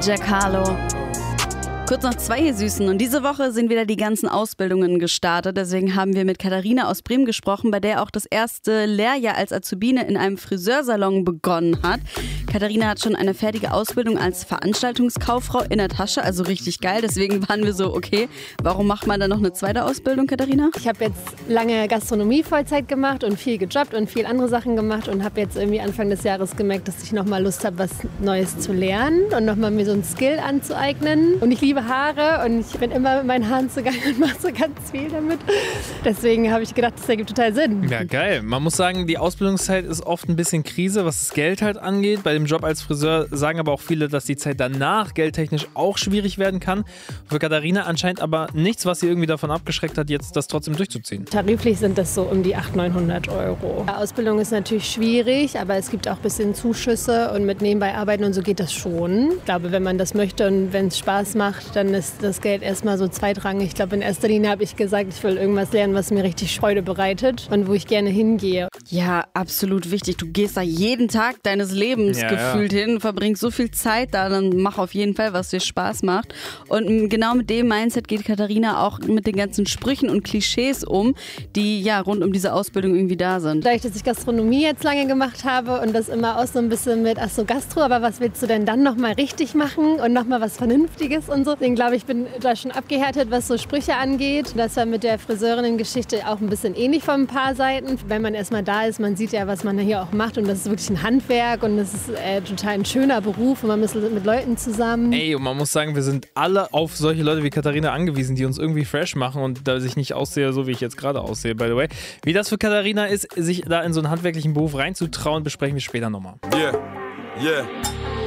Jack Harlow. Kurz nach 2, ihr Süßen. Und diese Woche sind wieder die ganzen Ausbildungen gestartet. Deswegen haben wir mit Katharina aus Bremen gesprochen, bei der auch das erste Lehrjahr als Azubine in einem Friseursalon begonnen hat. Katharina hat schon eine fertige Ausbildung als Veranstaltungskauffrau in der Tasche, also richtig geil. Deswegen waren wir so, okay, warum macht man dann noch eine zweite Ausbildung, Katharina? Ich habe jetzt lange Gastronomie Vollzeit gemacht und viel gejobbt und viel andere Sachen gemacht und habe jetzt irgendwie Anfang des Jahres gemerkt, dass ich nochmal Lust habe, was Neues zu lernen und nochmal mir so ein Skill anzueignen. Und ich liebe Haare und ich bin immer mit meinen Haaren zugange und mache so ganz viel damit. Deswegen habe ich gedacht, das ergibt total Sinn. Ja, geil. Man muss sagen, die Ausbildungszeit ist oft ein bisschen Krise, was das Geld halt angeht. Bei dem Job als Friseur sagen aber auch viele, dass die Zeit danach geldtechnisch auch schwierig werden kann. Für Katharina anscheinend aber nichts, was sie irgendwie davon abgeschreckt hat, jetzt das trotzdem durchzuziehen. Tariflich sind das so um die 800-900 €. Die Ausbildung ist natürlich schwierig, aber es gibt auch ein bisschen Zuschüsse und mit nebenbei arbeiten und so geht das schon. Ich glaube, wenn man das möchte und wenn es Spaß macht, dann ist das Geld erstmal so zweitrangig. Ich glaube, in erster Linie habe ich gesagt, ich will irgendwas lernen, was mir richtig Freude bereitet und wo ich gerne hingehe. Ja, absolut wichtig. Du gehst da jeden Tag deines Lebens gefühlt hin, verbringst so viel Zeit da, dann mach auf jeden Fall, was dir Spaß macht. Und genau mit dem Mindset geht Katharina auch mit den ganzen Sprüchen und Klischees um, die ja rund um diese Ausbildung irgendwie da sind. Dadurch, dass ich Gastronomie jetzt lange gemacht habe und das immer auch so ein bisschen mit, ach so Gastro, aber was willst du denn dann nochmal richtig machen und nochmal was Vernünftiges und so. Deswegen glaube ich, bin da schon abgehärtet, was so Sprüche angeht. Das war mit der Friseurinnen-Geschichte auch ein bisschen ähnlich von ein paar Seiten. Wenn man erstmal da ist, man sieht ja, was man hier auch macht und das ist wirklich ein Handwerk und das ist total ein schöner Beruf und man ist mit Leuten zusammen. Ey, und man muss sagen, wir sind alle auf solche Leute wie Katharina angewiesen, die uns irgendwie fresh machen und da ich nicht aussehe, so wie ich jetzt gerade aussehe, by the way. Wie das für Katharina ist, sich da in so einen handwerklichen Beruf reinzutrauen, besprechen wir später nochmal. Yeah, yeah.